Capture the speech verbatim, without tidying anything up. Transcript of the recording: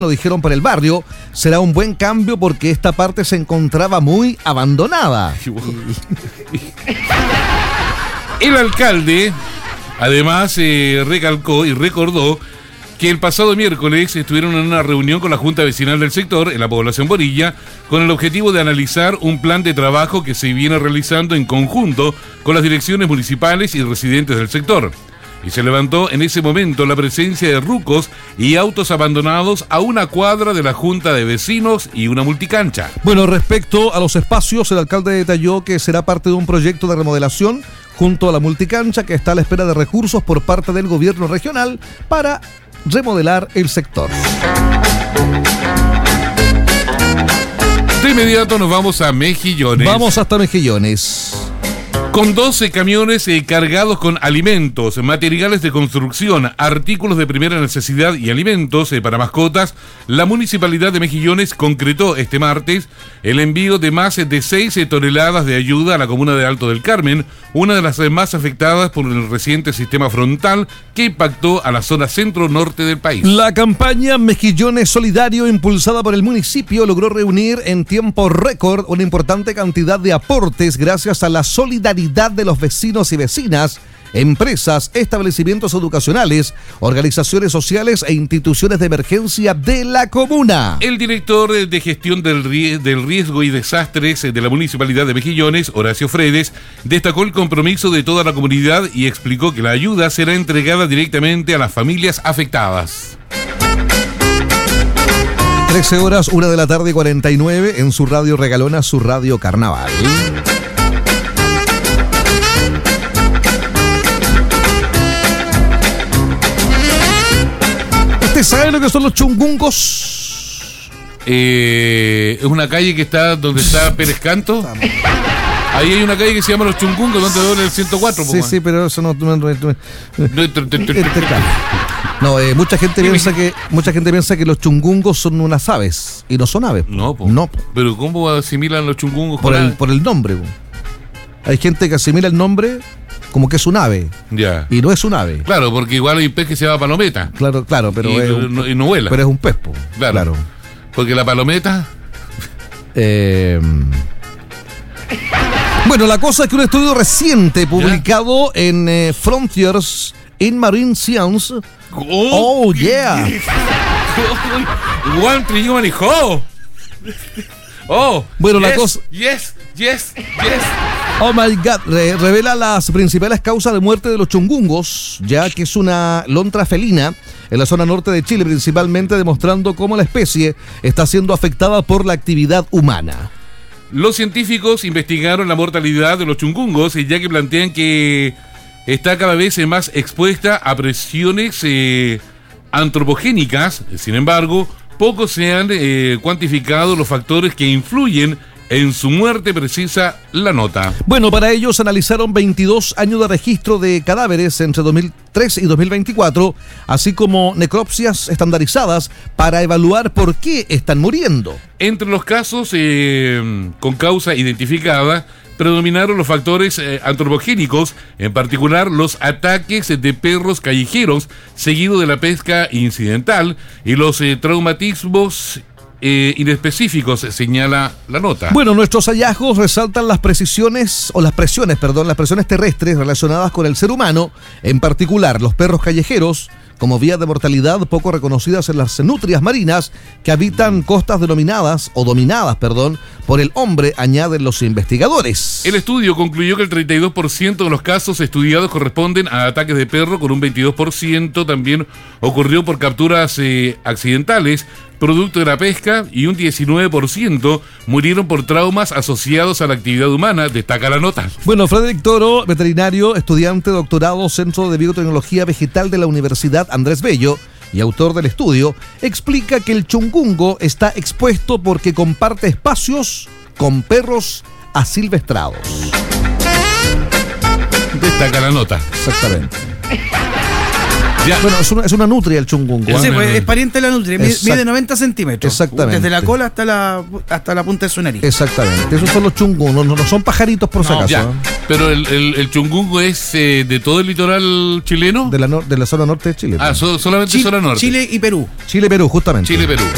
lo dijeron por el barrio, será un buen cambio porque esta parte se encontraba muy abandonada. El alcalde, además, eh, recalcó y recordó que el pasado miércoles estuvieron en una reunión con la Junta Vecinal del sector, en la población Borilla, con el objetivo de analizar un plan de trabajo que se viene realizando en conjunto con las direcciones municipales y residentes del sector. Y se levantó en ese momento la presencia de rucos y autos abandonados a una cuadra de la Junta de Vecinos y una multicancha. Bueno, respecto a los espacios, el alcalde detalló que será parte de un proyecto de remodelación junto a la multicancha que está a la espera de recursos por parte del gobierno regional para remodelar el sector. De inmediato nos vamos a Mejillones. Vamos hasta Mejillones. Con doce camiones eh, cargados con alimentos, materiales de construcción, artículos de primera necesidad y alimentos eh, para mascotas, la Municipalidad de Mejillones concretó este martes el envío de más de seis toneladas de ayuda a la comuna de Alto del Carmen, una de las eh, más afectadas por el reciente sistema frontal que impactó a la zona centro-norte del país. La campaña Mejillones Solidario, impulsada por el municipio, logró reunir en tiempo récord una importante cantidad de aportes gracias a la solidaridad de los vecinos y vecinas, empresas, establecimientos educacionales, organizaciones sociales e instituciones de emergencia de la comuna. El director de gestión del riesgo y desastres de la Municipalidad de Mejillones, Horacio Fredes, destacó el compromiso de toda la comunidad y explicó que la ayuda será entregada directamente a las familias afectadas. trece horas, una de la tarde, cuarenta y nueve, en su radio regalona, su radio Carnaval. ¿Usted sabe lo que son los chungungos? Eh, es una calle que está donde está Pérez Canto. Ahí hay una calle que se llama Los Chungungos, donde doble el ciento cuatro. Sí, sí, pero eso no... No, no, no, no eh, mucha gente piensa que mucha gente piensa que los chungungos son unas aves, y no son aves. No, po. No. Pero ¿cómo asimilan los chungungos por con el aves? Por el nombre, po. Hay gente que asimila el nombre como que es un ave. Ya. Y no es un ave. Claro, porque igual hay un pez que se llama palometa. Claro, claro, pero y, es un, no, y no vuela. Pero es un pez, po. Claro. claro. Porque la palometa... Eh... Bueno, la cosa es que un estudio reciente publicado ¿Ya? en eh, Frontiers in Marine Science. Oh, oh yeah. One trillón manejó. Oh, bueno, yes, la cosa. Yes, yes, yes. Oh my God, Re- revela las principales causas de muerte de los chungungos, ya que es una lontra felina en la zona norte de Chile, principalmente demostrando cómo la especie está siendo afectada por la actividad humana. Los científicos investigaron la mortalidad de los chungungos, ya que plantean que está cada vez más expuesta a presiones eh, antropogénicas. Sin embargo, poco se han eh, cuantificado los factores que influyen en su muerte, precisa la nota. Bueno, para ellos analizaron veintidós años de registro de cadáveres entre dos mil tres y dos mil veinticuatro, así como necropsias estandarizadas para evaluar por qué están muriendo. Entre los casos eh, con causa identificada, predominaron los factores eh, antropogénicos, en particular los ataques de perros callejeros, seguido de la pesca incidental y los eh, traumatismos Eh, inespecíficos, señala la nota. Bueno, nuestros hallazgos resaltan las precisiones, o las presiones, perdón, las presiones terrestres relacionadas con el ser humano, en particular los perros callejeros, como vías de mortalidad poco reconocidas en las nutrias marinas que habitan costas denominadas, o dominadas, perdón, por el hombre, añaden los investigadores. El estudio concluyó que el treinta y dos por ciento de los casos estudiados corresponden a ataques de perro, con un veintidós por ciento también ocurrió por capturas eh, accidentales, producto de la pesca, y un diecinueve por ciento murieron por traumas asociados a la actividad humana, destaca la nota. Bueno, Frederick Toro, veterinario, estudiante de doctorado, Centro de Biotecnología Vegetal de la Universidad Andrés Bello y autor del estudio, explica que el chungungo está expuesto porque comparte espacios con perros asilvestrados. Destaca la nota. Exactamente. Ya. Bueno, es una, es una nutria el chungungo. Sí, pues, es pariente de la nutria, Exact- mide noventa centímetros. Exactamente. Desde la cola hasta la hasta la punta de su nariz. Exactamente. Esos son los chungungos, no, no son pajaritos por si no, acaso. Ya. ¿eh? Pero el, el, el chungungo es eh, de todo el litoral chileno. De la, no, de la zona norte de Chile. Ah, so, solamente Chile, zona norte. Chile y Perú. Chile, Perú, justamente. Chile, Perú.